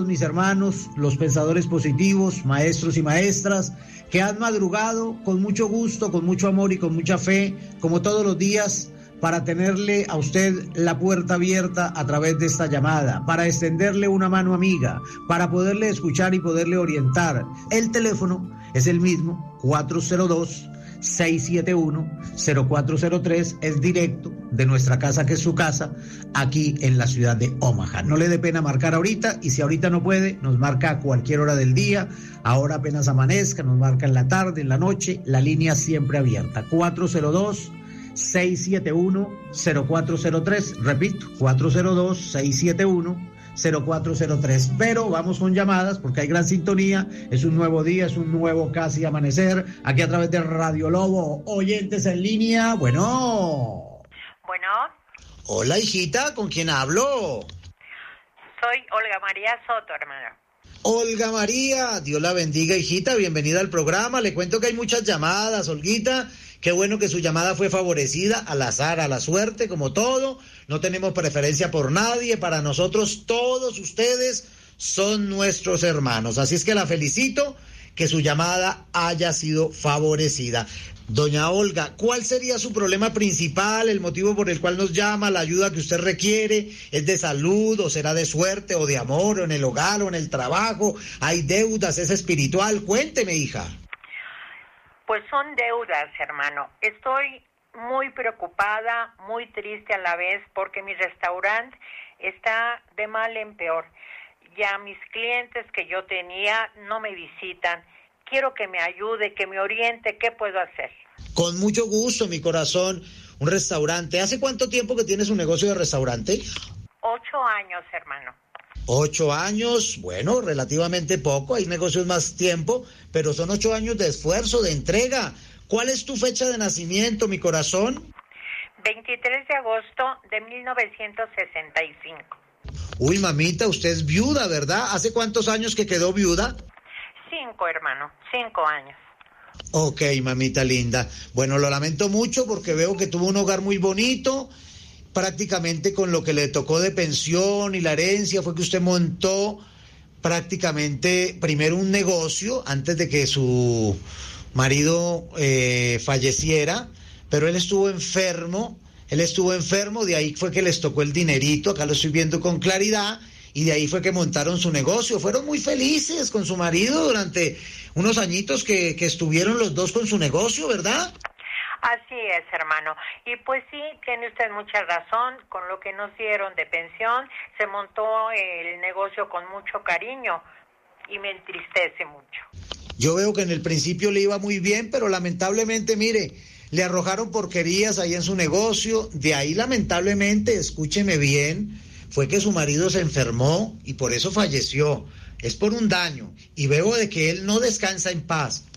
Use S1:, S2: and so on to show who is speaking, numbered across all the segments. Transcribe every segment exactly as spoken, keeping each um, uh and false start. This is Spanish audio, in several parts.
S1: todos mis hermanos, los pensadores positivos, maestros y maestras, que han madrugado con mucho gusto, con mucho amor y con mucha fe, como todos los días, para tenerle a usted la puerta abierta a través de esta llamada, para extenderle una mano amiga, para poderle escuchar y poderle orientar. El teléfono es el mismo, cuatro cero dos, seis siete uno, cero cuatro cero tres, es directo de nuestra casa, que es su casa, aquí en la ciudad de Omaha. No le dé pena marcar ahorita, y si ahorita no puede, nos marca a cualquier hora del día, ahora apenas amanezca, nos marca en la tarde, en la noche, la línea siempre abierta, cuatro cero dos, seis siete uno, cero cuatro cero tres, repito, cuatro cero dos, seis siete uno, cero cuatro cero tres. Pero vamos con llamadas porque hay gran sintonía, es un nuevo día, es un nuevo casi amanecer, aquí a través de Radio Lobo. Oyentes en línea, bueno.
S2: Bueno.
S1: Hola, hijita, ¿con quién hablo?
S2: Soy Olga María Soto, hermano.
S1: Olga María, Dios la bendiga, hijita, bienvenida al programa. Le cuento que hay muchas llamadas, Olguita. Qué bueno que su llamada fue favorecida al azar, a la suerte, como todo. No tenemos preferencia por nadie. Para nosotros, todos ustedes son nuestros hermanos. Así es que la felicito, que su llamada haya sido favorecida. Doña Olga, ¿cuál sería su problema principal, el motivo por el cual nos llama, la ayuda que usted requiere? ¿Es de salud, o será de suerte, o de amor, o en el hogar, o en el trabajo? ¿Hay deudas? ¿Es espiritual? Cuénteme, hija.
S2: Pues son deudas, hermano. Estoy muy preocupada, muy triste a la vez, porque mi restaurante está de mal en peor. Ya mis clientes que yo tenía no me visitan. Quiero que me ayude, que me oriente. ¿Qué puedo hacer?
S1: Con mucho gusto, mi corazón. Un restaurante. ¿Hace cuánto tiempo que tiene su negocio de restaurante?
S2: Ocho años, hermano.
S1: Ocho años, bueno, relativamente poco, hay negocios más tiempo, pero son ocho años de esfuerzo, de entrega. ¿Cuál es tu fecha de nacimiento, mi corazón?
S2: veintitrés de agosto de mil novecientos sesenta y cinco.
S1: Uy, mamita, usted es viuda, ¿verdad? ¿Hace cuántos años que quedó viuda?
S2: Cinco, hermano, cinco años.
S1: Ok, mamita linda. Bueno, lo lamento mucho porque veo que tuvo un hogar muy bonito. Prácticamente con lo que le tocó de pensión y la herencia fue que usted montó prácticamente primero un negocio antes de que su marido eh, falleciera, pero él estuvo enfermo, él estuvo enfermo, de ahí fue que les tocó el dinerito, acá lo estoy viendo con claridad, y de ahí fue que montaron su negocio. Fueron muy felices con su marido durante unos añitos que, que estuvieron los dos con su negocio, ¿verdad?
S2: Así es, hermano. Y pues sí, tiene usted mucha razón. Con lo que nos dieron de pensión, se montó el negocio con mucho cariño y me entristece mucho.
S1: Yo veo que en el principio le iba muy bien, pero lamentablemente, mire, le arrojaron porquerías ahí en su negocio. De ahí, lamentablemente, escúcheme bien, fue que su marido se enfermó y por eso falleció. Es por un daño. Y veo de que él no descansa en paz.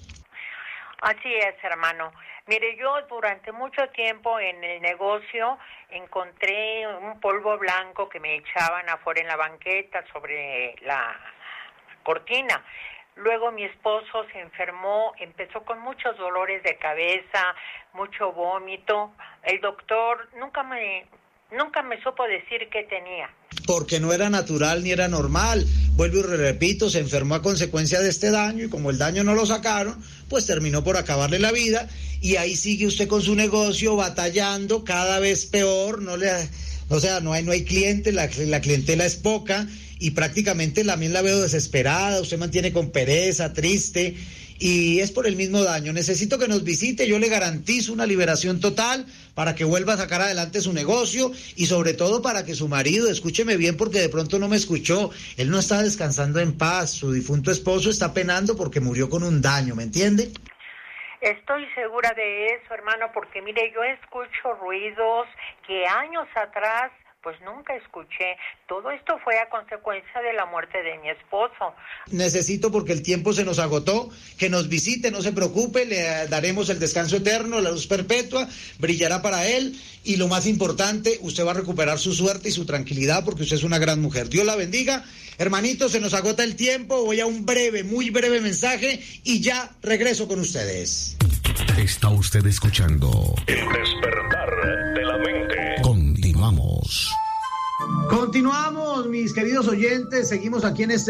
S2: Así es, hermano. Mire, yo durante mucho tiempo en el negocio encontré un polvo blanco que me echaban afuera en la banqueta sobre la cortina. Luego mi esposo se enfermó, empezó con muchos dolores de cabeza, mucho vómito. El doctor nunca me, nunca me supo decir qué tenía.
S1: Porque no era natural ni era normal. Vuelvo y repito, se enfermó a consecuencia de este daño y como el daño no lo sacaron, pues terminó por acabarle la vida. Y ahí sigue usted con su negocio batallando cada vez peor, no le, o sea, no hay, no hay clientes, la, la clientela es poca y prácticamente también la veo desesperada, usted mantiene con pereza, triste y es por el mismo daño. Necesito que nos visite, yo le garantizo una liberación total para que vuelva a sacar adelante su negocio y sobre todo para que su marido, escúcheme bien porque de pronto no me escuchó, él no está descansando en paz, su difunto esposo está penando porque murió con un daño, ¿me entiende?
S2: Estoy segura de eso, hermano, porque mire, yo escucho ruidos que años atrás pues nunca escuché. Todo esto fue a consecuencia de la muerte de mi esposo.
S1: Necesito, porque el tiempo se nos agotó, que nos visite, no se preocupe, le daremos el descanso eterno, la luz perpetua, brillará para él, y lo más importante, usted va a recuperar su suerte y su tranquilidad, porque usted es una gran mujer. Dios la bendiga. Hermanito, se nos agota el tiempo, voy a un breve, muy breve mensaje, y ya regreso con ustedes.
S3: Está usted escuchando
S4: El despertar de la mente.
S3: Continuamos.
S1: Continuamos, mis queridos oyentes, seguimos aquí en este